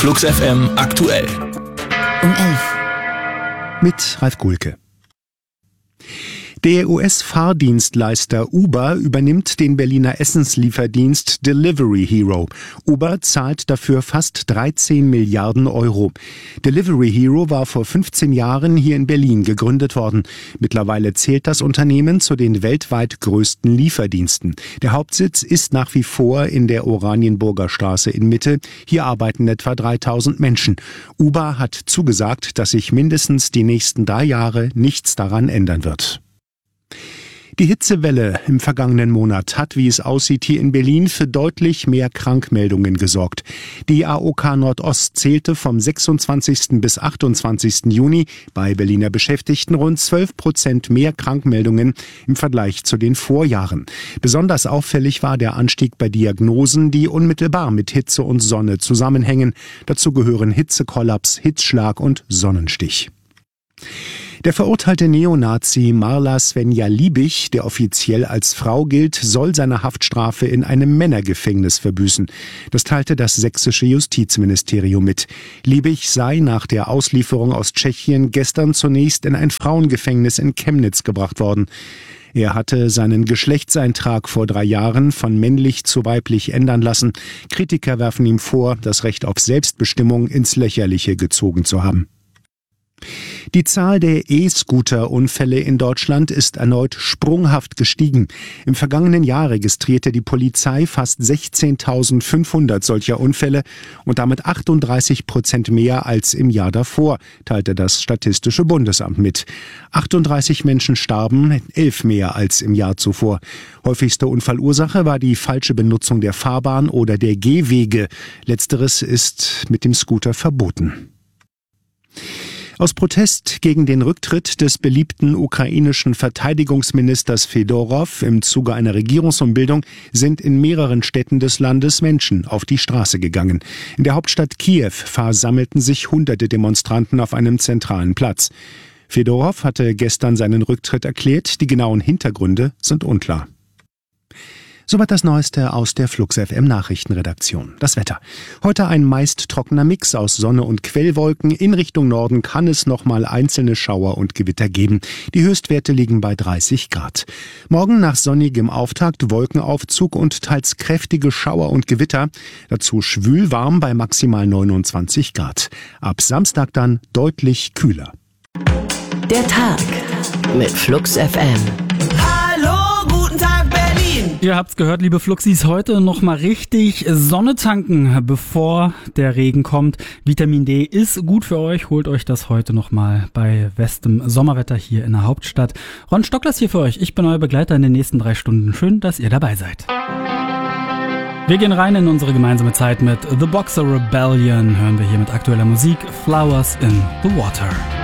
Flux FM aktuell. Um 11. Mit Ralf Gulke. Der US-Fahrdienstleister Uber übernimmt den Berliner Essenslieferdienst Delivery Hero. Uber zahlt dafür fast 13 Milliarden Euro. Delivery Hero war vor 15 Jahren hier in Berlin gegründet worden. Mittlerweile zählt das Unternehmen zu den weltweit größten Lieferdiensten. Der Hauptsitz ist nach wie vor in der Oranienburger Straße in Mitte. Hier arbeiten etwa 3000 Menschen. Uber hat zugesagt, dass sich mindestens die nächsten 3 Jahre nichts daran ändern wird. Die Hitzewelle im vergangenen Monat hat, wie es aussieht, hier in Berlin für deutlich mehr Krankmeldungen gesorgt. Die AOK Nordost zählte vom 26. bis 28. Juni bei Berliner Beschäftigten rund 12% mehr Krankmeldungen im Vergleich zu den Vorjahren. Besonders auffällig war der Anstieg bei Diagnosen, die unmittelbar mit Hitze und Sonne zusammenhängen. Dazu gehören Hitzekollaps, Hitzschlag und Sonnenstich. Der verurteilte Neonazi Marla Svenja Liebig, der offiziell als Frau gilt, soll seine Haftstrafe in einem Männergefängnis verbüßen. Das teilte das sächsische Justizministerium mit. Liebig sei nach der Auslieferung aus Tschechien gestern zunächst in ein Frauengefängnis in Chemnitz gebracht worden. Er hatte seinen Geschlechtseintrag vor 3 Jahren von männlich zu weiblich ändern lassen. Kritiker werfen ihm vor, das Recht auf Selbstbestimmung ins Lächerliche gezogen zu haben. Die Zahl der E-Scooter-Unfälle in Deutschland ist erneut sprunghaft gestiegen. Im vergangenen Jahr registrierte die Polizei fast 16.500 solcher Unfälle und damit 38% mehr als im Jahr davor, teilte das Statistische Bundesamt mit. 38 Menschen starben, 11 mehr als im Jahr zuvor. Häufigste Unfallursache war die falsche Benutzung der Fahrbahn oder der Gehwege. Letzteres ist mit dem Scooter verboten. Aus Protest gegen den Rücktritt des beliebten ukrainischen Verteidigungsministers Fedorow im Zuge einer Regierungsumbildung sind in mehreren Städten des Landes Menschen auf die Straße gegangen. In der Hauptstadt Kiew versammelten sich hunderte Demonstranten auf einem zentralen Platz. Fedorow hatte gestern seinen Rücktritt erklärt, die genauen Hintergründe sind unklar. Soweit das Neueste aus der Flux FM Nachrichtenredaktion. Das Wetter. Heute ein meist trockener Mix aus Sonne und Quellwolken. In Richtung Norden kann es nochmal einzelne Schauer und Gewitter geben. Die Höchstwerte liegen bei 30 Grad. Morgen nach sonnigem Auftakt Wolkenaufzug und teils kräftige Schauer und Gewitter. Dazu schwülwarm bei maximal 29 Grad. Ab Samstag dann deutlich kühler. Der Tag mit Flux FM. Ihr habt's gehört, liebe Fluxis, heute nochmal richtig Sonne tanken, bevor der Regen kommt. Vitamin D ist gut für euch, holt euch das heute nochmal bei bestem Sommerwetter hier in der Hauptstadt. Ron Stocklers hier für euch, ich bin euer Begleiter in den nächsten 3 Stunden. Schön, dass ihr dabei seid. Wir gehen rein in unsere gemeinsame Zeit mit The Boxer Rebellion, hören wir hier mit aktueller Musik Flowers in the Water.